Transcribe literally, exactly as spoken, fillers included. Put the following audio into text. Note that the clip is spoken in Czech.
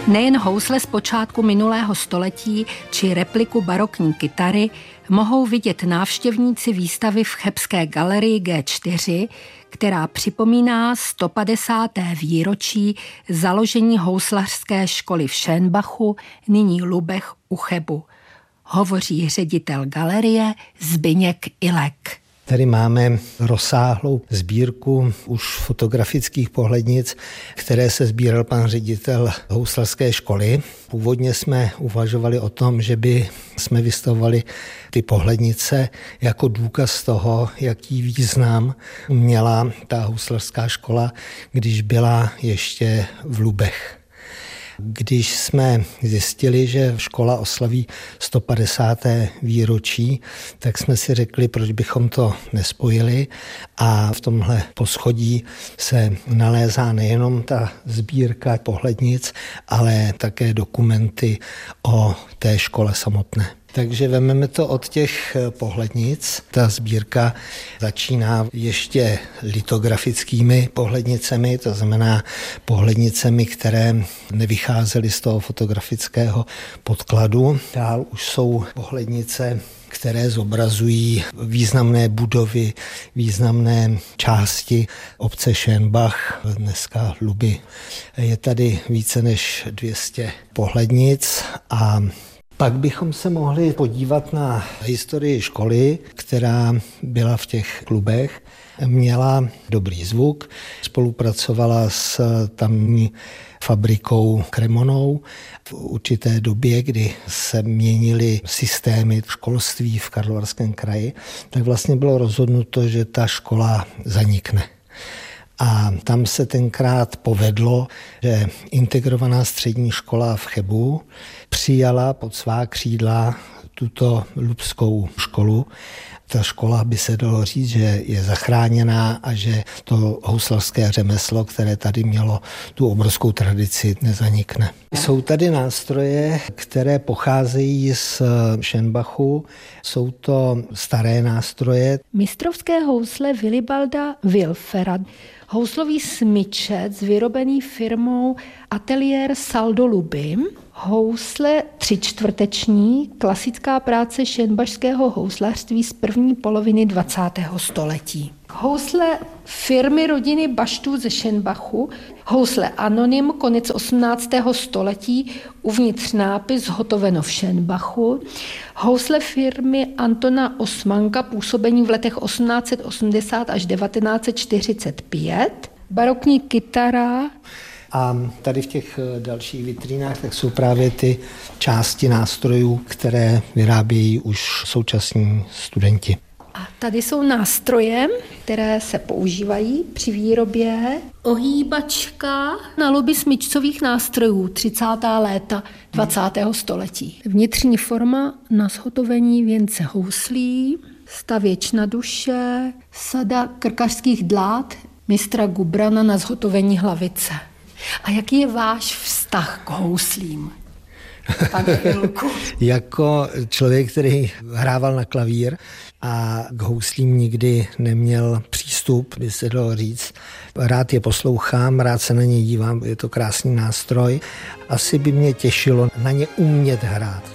Nejen housle z počátku minulého století či repliku barokní kytary mohou vidět návštěvníci výstavy v Chebské galerii G čtyři, která připomíná sto padesáté výročí založení houslařské školy v Šénbachu, nyní Lubech u Chebu. Hovoří ředitel galerie Zbyněk Ilek. Tady máme rozsáhlou sbírku už fotografických pohlednic, které se sbíral pan ředitel houslarské školy. Původně jsme uvažovali o tom, že by jsme vystavovali ty pohlednice jako důkaz toho, jaký význam měla ta houslařská škola, když byla ještě v Lubech. Když jsme zjistili, že škola oslaví sto padesáté výročí, tak jsme si řekli, proč bychom to nespojili, a v tomhle poschodí se nalézá nejenom ta sbírka pohlednic, ale také dokumenty o té škole samotné. Takže vezmeme to od těch pohlednic. Ta sbírka začíná ještě litografickými pohlednicemi, to znamená pohlednicemi, které nevycházely z toho fotografického podkladu. Dál už jsou pohlednice, které zobrazují významné budovy, významné části obce Šénbach, dneska Luby. Je tady více než dvě stě pohlednic a pak bychom se mohli podívat na historii školy, která byla v těch klubech. Měla dobrý zvuk, spolupracovala s tamní fabrikou Kremonou. V určité době, kdy se měnily systémy školství v Karlovarském kraji, tak vlastně bylo rozhodnuto, že ta škola zanikne. A tam se tenkrát povedlo, že integrovaná střední škola v Chebu přijala pod svá křídla tuto lubskou školu. Ta škola, by se dalo říct, že je zachráněná a že to houslarské řemeslo, které tady mělo tu obrovskou tradici, nezanikne. Jsou tady nástroje, které pocházejí z Šénbachu. Jsou to staré nástroje. Mistrovské housle Vilibalda Wilfera. Houslový smyčec vyrobený firmou Ateliér Saldo Luby. Housle třičtvrteční, klasická práce šénbašského houslařství z první poloviny dvacátého století. Housle firmy rodiny Baštů ze Šénbachu, housle Anonym, konec osmnáctého století, uvnitř nápis zhotoveno v Šénbachu. Housle firmy Antona Osmanka, působení v letech osmnáct set osmdesát až devatenáct set čtyřicet pět. Barokní kytara. A tady v těch dalších vitrínách tak jsou právě ty části nástrojů, které vyrábějí už současní studenti. A tady jsou nástroje, které se používají při výrobě. Ohýbačka na luby smyčcových nástrojů třicátá léta dvacátého století. Vnitřní forma na zhotovení věnce houslí, stavěč na duše, sada krkařských dlát mistra Gubrana na zhotovení hlavice. A jaký je váš vztah k houslím? Pane Ilku. Jako člověk, který hrával na klavír a k houslím nikdy neměl přístup, by se dalo říct. Rád je poslouchám, rád se na ně dívám, je to krásný nástroj. Asi by mě těšilo na ně umět hrát.